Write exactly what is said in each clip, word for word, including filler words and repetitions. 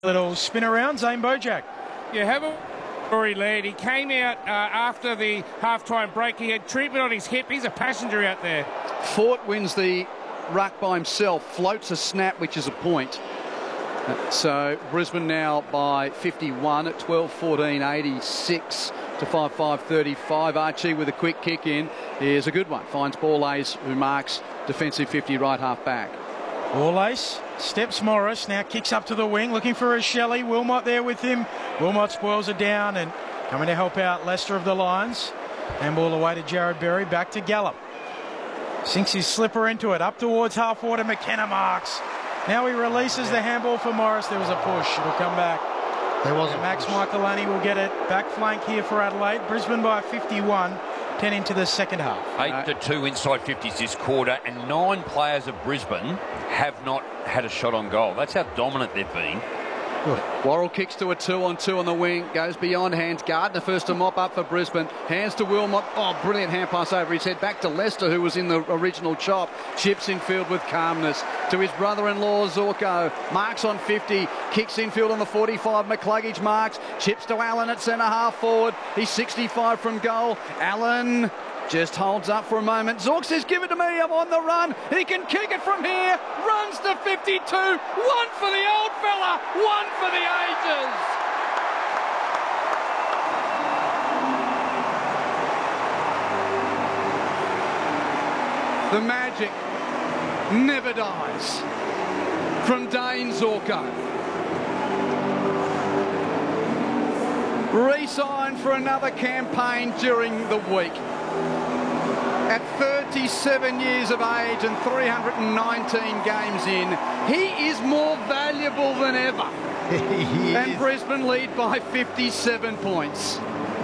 Little spin around, Zane Bojack. You have a story, lad. He came out uh, after the half-time break. He had treatment on his hip. He's a passenger out there. Fort wins the ruck by himself, floats a snap, which is a point. So Brisbane now by fifty-one at twelve fourteen eighty-six to five five thirty-five. Archie with a quick kick in. Here's a good one. Finds Ball-Ace, who marks defensive fifty right half back. Ball-Ace steps Morris, now kicks up to the wing, looking for a Shelley. Wilmot there with him. Wilmot spoils it down and coming to help out Lester of the Lions. Handball away to Jared Berry, back to Gallup. Sinks his slipper into it, up towards half water. McKenna marks. Now he releases the handball for Morris. There was a push. It'll come back. There was and a Max push. Michaelani will get it. Back flank here for Adelaide. Brisbane by fifty-one. ten into the second half. Eight to two inside fifties this quarter, and nine players of Brisbane have not had a shot on goal. That's how dominant they've been. Good. Worrell kicks to a two on two on the wing, goes beyond hands. Gardner first to mop up for Brisbane. Hands to Wilmot. Oh, brilliant hand pass over his head. Back to Lester, who was in the original chop. Chips infield with calmness. To his brother-in-law, Zorko. Marks on fifty. Kicks infield on the forty-five. McCluggage marks. Chips to Allen at centre half forward. He's sixty-five from goal. Allen just holds up for a moment. Zork says, give it to me, I'm on the run. He can kick it from here. Runs to fifty-two. One for the old fella. One for the ages. The magic never dies from Dane Zorko. Re-signed for another campaign during the week. At thirty-seven years of age and three hundred nineteen games in, he is more valuable than ever. And Brisbane lead by fifty-seven points.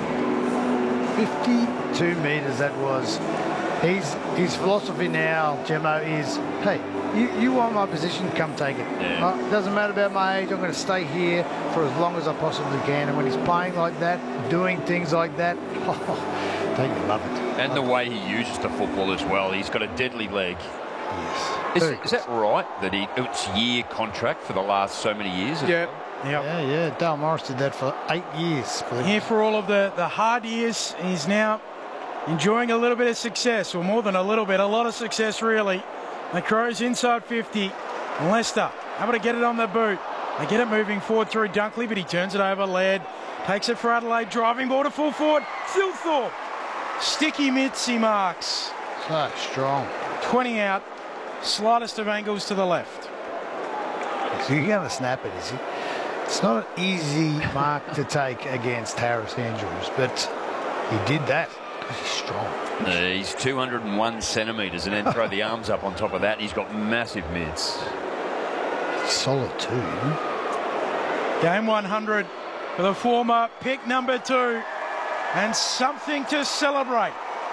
fifty-two metres that was. He's, his philosophy now, Gemmo, is, hey, you, you want my position, come take it. Yeah. Uh, doesn't matter about my age, I'm going to stay here for as long as I possibly can. And when he's playing like that, doing things like that, oh, don't you love it. And the way he uses the football as well. He's got a deadly leg. Yes. Is, is that right, that he, it's year contract for the last so many years? Yeah. Yep. Yeah, yeah. Dale Morris did that for eight years. Here for all of the, the hard years. He's now enjoying a little bit of success, or more than a little bit, a lot of success really. The Crows inside fifty. Lester able to get it on the boot. They get it moving forward through Dunkley, but he turns it over. Laird takes it for Adelaide, driving ball to full forward. Thilthorpe. Sticky mitts, he marks. So strong. twenty out. Slightest of angles to the left. So you're going to snap it, is he? It's not an easy mark to take against Harris Andrews, but he did that. He's strong. Uh, he's two hundred one centimetres, and then throw the arms up on top of that, and he's got massive mids. He's solid too, isn't he? Game one hundred for the former pick number two, and something to celebrate.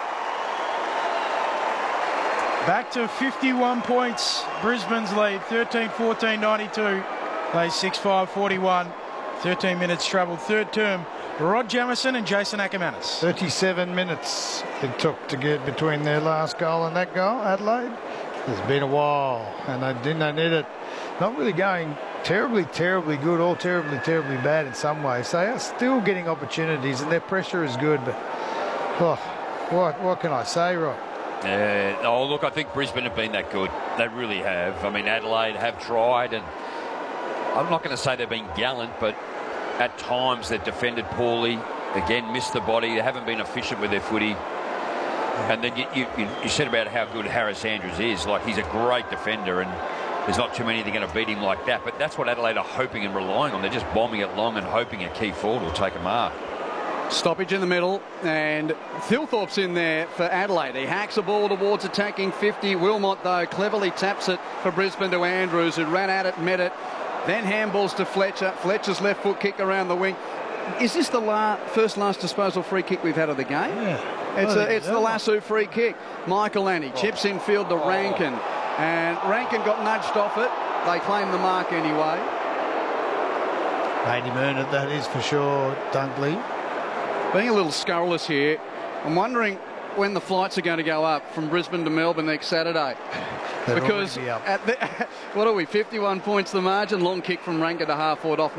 Back to fifty-one points. Brisbane's lead, thirteen fourteen ninety-two. Play six five forty-one. thirteen minutes travel. Third term, Rod Jamieson and Jason Ackermanis. thirty-seven minutes it took to get between their last goal and that goal, Adelaide. It's been a while, and they didn't they need it. Not really going terribly, terribly good, or terribly, terribly bad in some ways. They are still getting opportunities, and their pressure is good, but oh, what, what can I say, Rod? Yeah. Oh, look, I think Brisbane have been that good. They really have. I mean, Adelaide have tried, and I'm not going to say they've been gallant, but at times they've defended poorly. Again, missed the body. They haven't been efficient with their footy. And then you, you, you said about how good Harris Andrews is. Like, he's a great defender, and there's not too many that are going to beat him like that. But that's what Adelaide are hoping and relying on. They're just bombing it long and hoping a key forward will take a mark. Stoppage in the middle, and Thilthorpe's in there for Adelaide. He hacks a ball towards attacking fifty. Wilmot, though, cleverly taps it for Brisbane to Andrews, who ran at it, met it. Then handballs to Fletcher. Fletcher's left foot kick around the wing. Is this the la first last disposal free kick we've had of the game? Yeah. It's, a, it's the lasso free kick. Michaelani chips in field to Rankin, and Rankin got nudged off it. They claim the mark anyway. Made him earn it, that is for sure, Dunkley. Being a little scurrilous here, I'm wondering when the flights are going to go up from Brisbane to Melbourne next Saturday. They'd Because already be up. at the, what are we, fifty-one points the margin, long kick from Rankin to half forward off.